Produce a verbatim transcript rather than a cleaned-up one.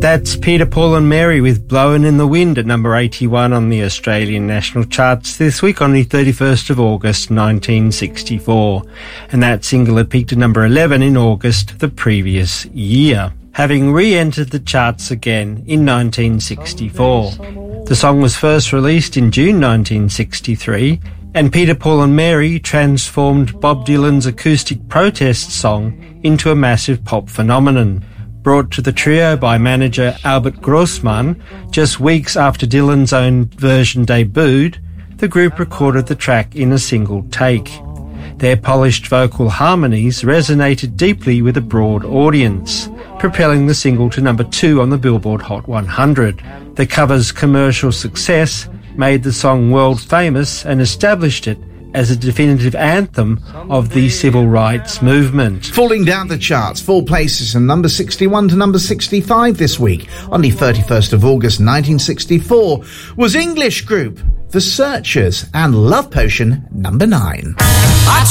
That's Peter, Paul and Mary with Blowin' in the Wind at number eighty-one on the Australian national charts this week on the thirty-first of August nineteen sixty-four. And that single had peaked at number eleven in August the previous year, having re-entered the charts again in nineteen sixty-four. The song was first released in June nineteen sixty-three, and Peter, Paul and Mary transformed Bob Dylan's acoustic protest song into a massive pop phenomenon. Brought to the trio by manager Albert Grossman just weeks after Dylan's own version debuted, the group recorded the track in a single take. Their polished vocal harmonies resonated deeply with a broad audience, propelling the single to number two on the Billboard Hot one hundred. The cover's commercial success made the song world famous and established it as a definitive anthem of the civil rights movement. Falling down the charts, four places from number sixty-one to number sixty-five this week, on the thirty-first of August nineteen sixty-four, was English group The Searchers and Love Potion number nine. I